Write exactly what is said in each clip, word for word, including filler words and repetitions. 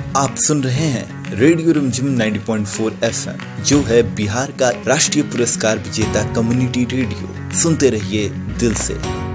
आप सुन रहे हैं रेडियो रिमझिम नब्बे पॉइंट चार एफएम, जो है बिहार का राष्ट्रीय पुरस्कार विजेता कम्युनिटी रेडियो। सुनते रहिए दिल से।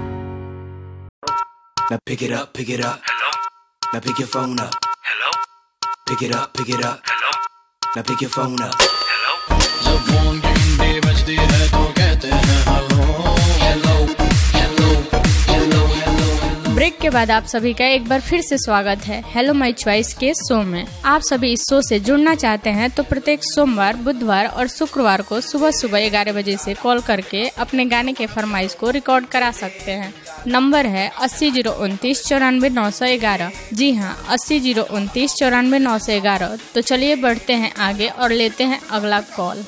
Now pick it up, pick it up. Hello. Now pick your phone up. Hello. Pick it up, pick it up. Hello. Now pick your phone up. Hello. जब फोन की घंटी बजती है तो कहते हैं hello hello hello hello hello. Break के बाद आप सभी का एक बार फिर से स्वागत है हेलो माय चॉइस के शो में। आप सभी इस शो से जुड़ना चाहते हैं तो प्रत्येक सोमवार, बुधवार और शुक्रवार को सुबह सुबह ग्यारह बजे से कॉल करके अपने गाने के फरमाइश को रिकॉर्ड करा सकते हैं। नंबर है अस्सी जीरो उनतीस चौरानवे नौ सौ ग्यारह। जी हाँ, अस्सी जीरो उनतीस चौरानवे नौ सौ ग्यारह। तो चलिए बढ़ते हैं आगे और लेते हैं अगला कॉल।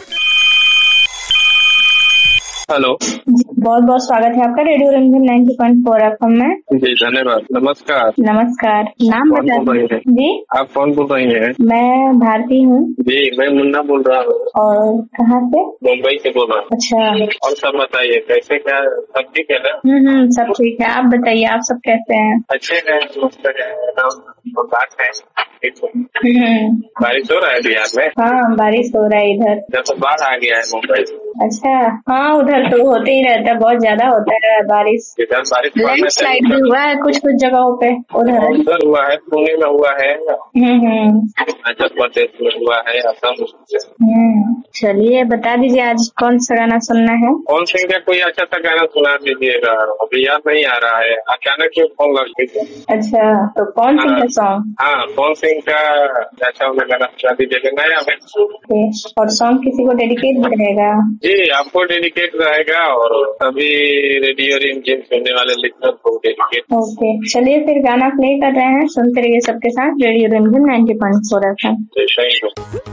हेलो, बहुत बहुत स्वागत है आपका रेडियो रिमझिम नब्बे पॉइंट चार एफएम में। जी धन्यवाद। नमस्कार। नमस्कार। नाम बता दीजिए। जी, आप कौन बोल रही हैं? मैं भारती हूँ। जी, मैं मुन्ना बोल रहा हूँ। और कहाँ से? मुंबई से बोल रहा हूँ। अच्छा। और सब बताइए, कैसे क्या सब ठीक है ना? हम्म हम्म सब ठीक है। आप बताइए, आप सब कैसे हैं? अच्छे हैं, मस्त है, बात है। बारिश हो रहा है बिहार में? हाँ, बारिश हो रहा है इधर। जब तो बाढ़ आ गया है मुंबई से। अच्छा, हाँ उधर तो होते ही रहता है, बहुत ज्यादा होता है बारिश। इधर बारिश लैंडस्लाइड भी हुआ है कुछ कुछ जगहों पे। उधर उधर हुआ है, पुणे में हुआ है, हम्म हिमाचल प्रदेश में हुआ है, असम। चलिए बता दीजिए आज कौन सा गाना सुनना है? कौन सिंह का कोई अच्छा सा गाना सुना दीजिएगा, अभी याद नहीं आ रहा है, अचानक क्यों फोन लग गई? अच्छा, तो कौन सिंह का सॉन्ग? हाँ, कौन सिंह का अच्छा गाना सुना दीजिएगा नया में। और सॉन्ग किसी को डेडिकेट भी रहेगा? जी, आपको डेडिकेट रहेगा और सभी रेडियो रिमझिम सुनने वाले लिस्नर को डेडिकेट। ओके, चलिए फिर गाना प्ले कर रहे हैं, सुनते रहिए सबके साथ रेडियो रिमझिम नब्बे पॉइंट चार एफएम। Thank you.